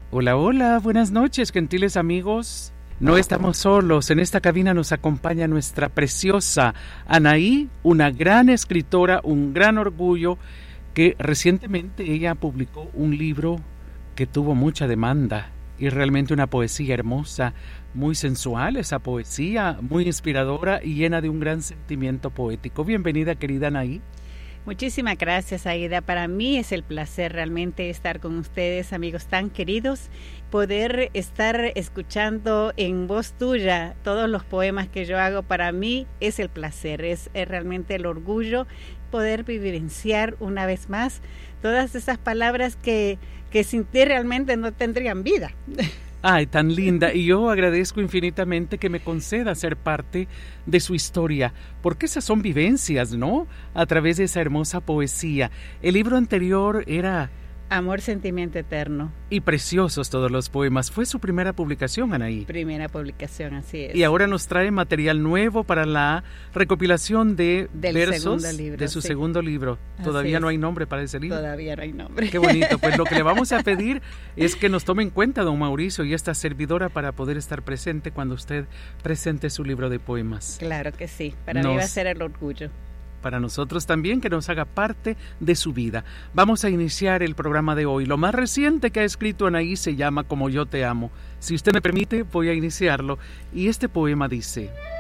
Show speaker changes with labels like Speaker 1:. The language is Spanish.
Speaker 1: Hola, hola, buenas noches, gentiles amigos. No estamos solos, en esta cabina nos acompaña nuestra preciosa Anaí, una gran escritora, un gran orgullo, que recientemente ella publicó un libro que tuvo mucha demanda y realmente una poesía hermosa, muy sensual esa poesía, muy inspiradora y llena de un gran sentimiento poético. Bienvenida, querida Anaí.
Speaker 2: Muchísimas gracias, Aida. Para mí es el placer realmente estar con ustedes, amigos tan queridos, poder estar escuchando en voz tuya todos los poemas que yo hago. Para mí es el placer, es realmente el orgullo poder vivenciar una vez más todas esas palabras que sin ti realmente no tendrían vida.
Speaker 1: Ay, tan linda, y yo agradezco infinitamente que me conceda ser parte de su historia, porque esas son vivencias, ¿no? A través de esa hermosa poesía. El libro anterior era
Speaker 2: Amor, sentimiento eterno.
Speaker 1: Y preciosos todos los poemas. Fue su primera publicación, Anaí.
Speaker 2: Primera publicación, así es.
Speaker 1: Y ahora nos trae material nuevo para la recopilación de versos de su segundo libro. Todavía no hay nombre para ese libro.
Speaker 2: Todavía no hay nombre.
Speaker 1: Qué bonito. Pues lo que le vamos a pedir es que nos tome en cuenta, don Mauricio, y esta servidora para poder estar presente cuando usted presente su libro de poemas.
Speaker 2: Claro que sí. Para mí va a ser el orgullo.
Speaker 1: Para nosotros también, que nos haga parte de su vida. Vamos a iniciar el programa de hoy. Lo más reciente que ha escrito Anaí se llama Como yo te amo. Si usted me permite, voy a iniciarlo. Y este poema dice: